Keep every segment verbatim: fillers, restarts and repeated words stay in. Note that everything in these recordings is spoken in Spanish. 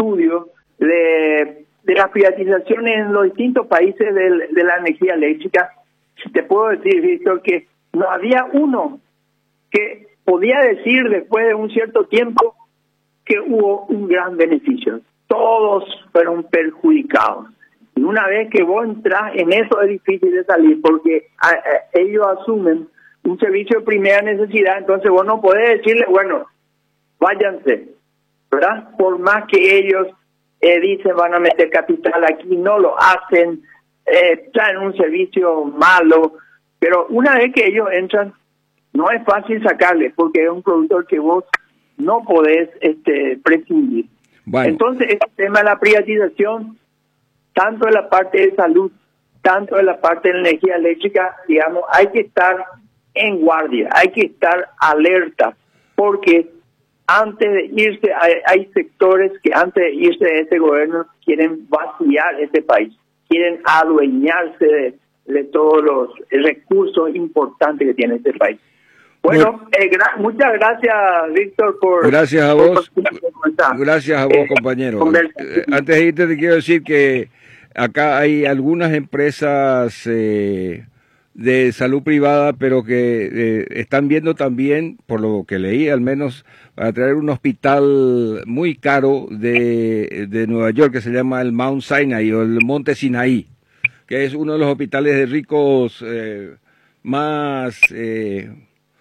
estudio de, de las privatizaciones en los distintos países del, de la energía eléctrica, te puedo decir, Víctor, que no había uno que podía decir después de un cierto tiempo que hubo un gran beneficio. Todos fueron perjudicados. Y una vez que vos entras en eso es difícil de salir, porque a, a, ellos asumen un servicio de primera necesidad, entonces vos no podés decirle, bueno, váyanse, ¿verdad? Por más que ellos eh, dicen van a meter capital aquí, no lo hacen, eh, traen un servicio malo, pero una vez que ellos entran, no es fácil sacarle, porque es un productor que vos no podés este, prescindir. Bueno. Entonces, este tema de la privatización, tanto de la parte de salud, tanto de la parte de la energía eléctrica, digamos, hay que estar en guardia, hay que estar alerta, porque antes de irse, hay, hay sectores que antes de irse de este gobierno quieren vaciar este país, quieren adueñarse de, de todos los recursos importantes que tiene este país. Bueno, eh, gra muchas gracias, Víctor, por... Gracias a vos, gracias a vos, eh, compañero. Eh, antes de irte te quiero decir que acá hay algunas empresas eh, de salud privada, pero que eh, están viendo también, por lo que leí al menos, para traer un hospital muy caro de, de Nueva York que se llama el Mount Sinai o el Monte Sinaí, que es uno de los hospitales de ricos eh, más... Eh,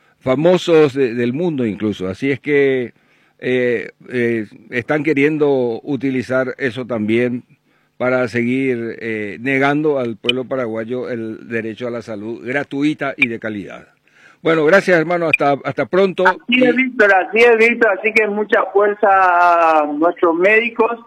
famosos de, del mundo incluso, así es que eh, eh, están queriendo utilizar eso también para seguir eh, negando al pueblo paraguayo el derecho a la salud gratuita y de calidad. Bueno, gracias hermano, hasta hasta pronto. Así es, Víctor, así es, Víctor, así que mucha fuerza a nuestros médicos.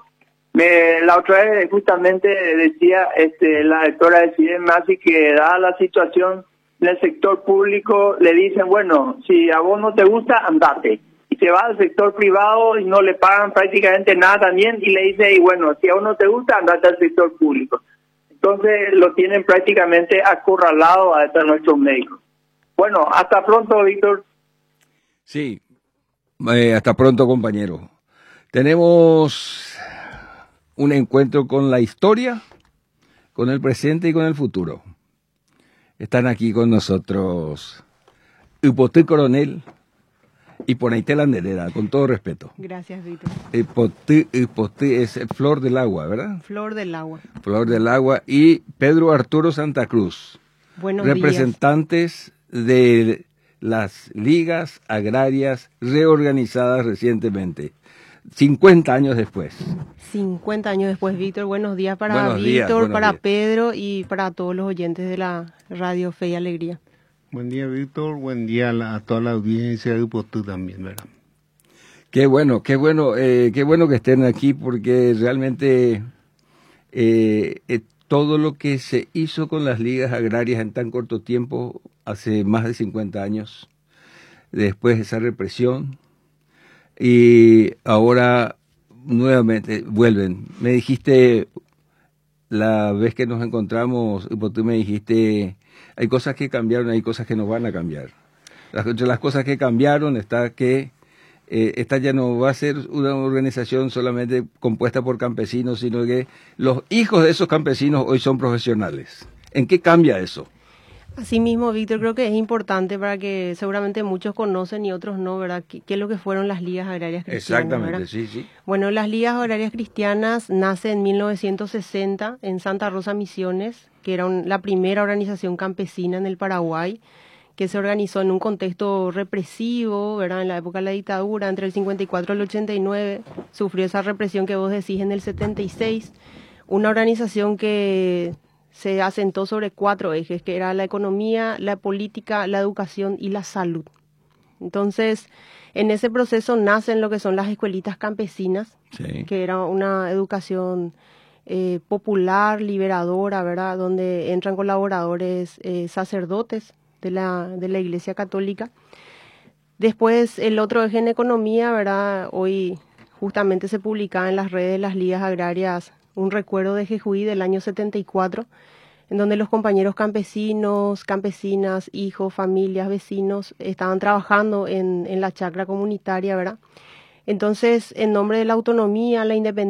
Me, la otra vez justamente decía este, la doctora de CIDEM Masi que dada la situación en el sector público le dicen, bueno, si a vos no te gusta, andate. Y se va al sector privado y no le pagan prácticamente nada también y le dice, y bueno, si a vos no te gusta, andate al sector público. Entonces lo tienen prácticamente acorralado a estos nuestros médicos. Bueno, hasta pronto, Víctor. Sí, eh, hasta pronto, compañero. Tenemos un encuentro con la historia, con el presente y con el futuro. Están aquí con nosotros Hipotí Coronel y Ponaité Landerera, con todo respeto. Gracias, Víctor. Hipotí, Hipotí es Flor del Agua, ¿verdad? Flor del Agua. Flor del Agua y Pedro Arturo Santa Cruz. Buenos representantes días. De las ligas agrarias reorganizadas recientemente. cincuenta años después. cincuenta años después, Víctor. Buenos días para buenos Víctor, días, para días. Pedro y para todos los oyentes de la Radio Fe y Alegría. Buen día, Víctor. Buen día a, la, a toda la audiencia y por tú también, ¿verdad? Qué bueno, qué bueno, eh, qué bueno que estén aquí porque realmente eh, eh, todo lo que se hizo con las ligas agrarias en tan corto tiempo, hace más de cincuenta años, después de esa represión, y ahora nuevamente vuelven. Me dijiste la vez que nos encontramos, tú me dijiste, hay cosas que cambiaron, hay cosas que no van a cambiar. Las, las cosas que cambiaron está que eh, esta ya no va a ser una organización solamente compuesta por campesinos, sino que los hijos de esos campesinos hoy son profesionales. ¿En qué cambia eso? Asimismo, Víctor, creo que es importante para que seguramente muchos conocen y otros no, ¿verdad? ¿Qué, qué es lo que fueron las ligas agrarias cristianas? Exactamente, ¿verdad? sí, sí. Bueno, las ligas agrarias cristianas nacen en mil novecientos sesenta en Santa Rosa, Misiones, que era un, la primera organización campesina en el Paraguay, que se organizó en un contexto represivo, ¿verdad? En la época de la dictadura, entre el cincuenta y cuatro y el ochenta y nueve, sufrió esa represión que vos decís en el setenta y seis, una organización que se asentó sobre cuatro ejes, que era la economía, la política, la educación y la salud. Entonces, en ese proceso nacen lo que son las escuelitas campesinas, sí, que era una educación eh, popular, liberadora, ¿verdad? Donde entran colaboradores eh, sacerdotes de la, de la Iglesia Católica. Después, el otro eje en economía, ¿verdad? Hoy justamente se publicaba en las redes de las ligas agrarias un recuerdo de Jejuí del año setenta y cuatro, en donde los compañeros campesinos, campesinas, hijos, familias, vecinos, estaban trabajando en, en la chacra comunitaria, ¿verdad? Entonces, en nombre de la autonomía, la independencia,